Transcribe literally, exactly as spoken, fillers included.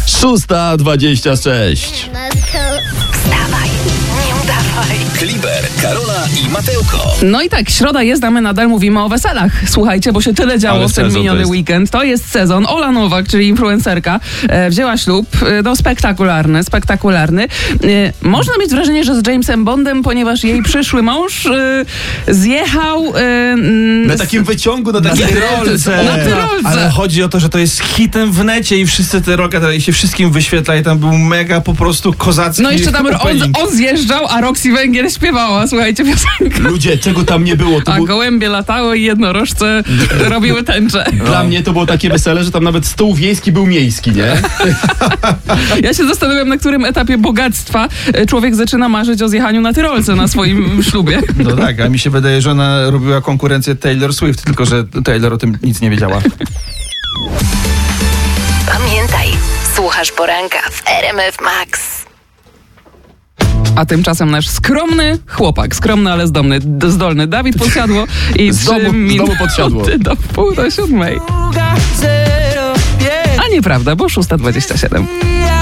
szósta dwadzieścia sześć. Wstawaj, nie udawaj. Kliber, Karola i Mateuko. No i tak, środa jest, a my nadal mówimy o weselach. Słuchajcie, bo się tyle działo Ale w ten sezon miniony to jest. weekend. To jest sezon. Ola Nowak, czyli influencerka, e, wzięła ślub. E, no spektakularny, spektakularny. E, można mieć wrażenie, że z Jamesem Bondem, ponieważ jej przyszły mąż e, zjechał e, Na takim wyciągu, na takiej rolce. na tyrolce. Ale chodzi o to, że to jest hitem w necie i wszyscy te roka się wszystkim wyświetla i tam był mega po prostu kozacki No jeszcze tam on, opening. on zjeżdżał, a Roxy Węgiel śpiewała, słuchajcie, piosenkę. Ludzie, czego tam nie było? To A był... gołębie latały i jednorożce robiły tęczę. Dla mnie to było takie wesele, że tam nawet stół wiejski był miejski, nie? Ja się zastanawiam, na którym etapie bogactwa e, człowiek zaczyna marzyć o zjechaniu na tyrolce na swoim ślubie. No tak, a mi się wydaje, że ona robiła konkurencję Taylor Swift, tylko że Taylor o tym nic nie wiedziała. Pamiętaj, słuchasz poranka w R M F Max. A tymczasem nasz skromny chłopak, skromny, ale zdolny, d- zdolny Dawid Podsiadło i Z domu- trzy z domu minuty podsiadło. do wpół do siódmej. A nieprawda, bo szósta dwadzieścia siedem.